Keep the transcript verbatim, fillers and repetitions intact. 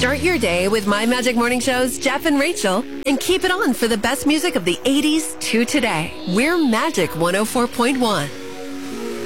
Start your day with My Magic Morning Show's Jeff and Rachel and keep it on for the best music of the eighties to today. We're Magic one oh four point one.